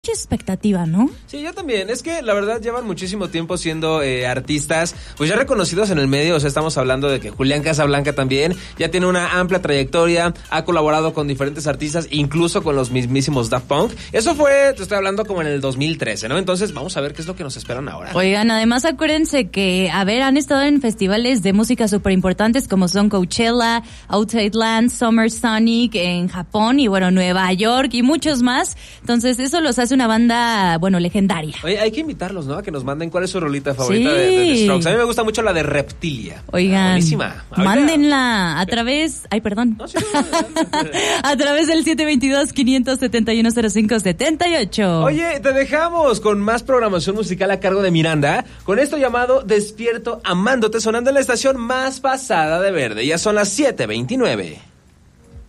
mucha expectativa, ¿no? Sí, yo también. Es que la verdad llevan muchísimo tiempo siendo artistas, pues ya reconocidos en el medio. O sea, estamos hablando de que Julián Casablanca también ya tiene una amplia trayectoria, ha colaborado con diferentes artistas, incluso con los mismísimos Daft Punk. Eso fue, te estoy hablando como en el 2013, ¿no? Entonces vamos a ver qué es lo que nos esperan ahora. Oigan, además acuérdense que, han estado en festivales de música súper importantes como son Coachella, Outside Land, Summer Sonic en Japón y bueno, Nueva York y muchos más. Entonces eso los hace una banda, legendaria. Oye, hay que invitarlos, ¿no? A que nos manden cuál es su rolita favorita de The Strokes. A mí me gusta mucho la de Reptilia. Oigan, buenísima. Mándenla a través... Ay, perdón. No, sí, a través del 722-571-0578. Oye, te dejamos con más programación musical a cargo de Miranda, con esto llamado Despierto Amándote, sonando en la estación más pasada de Verde. Ya son las 7:29.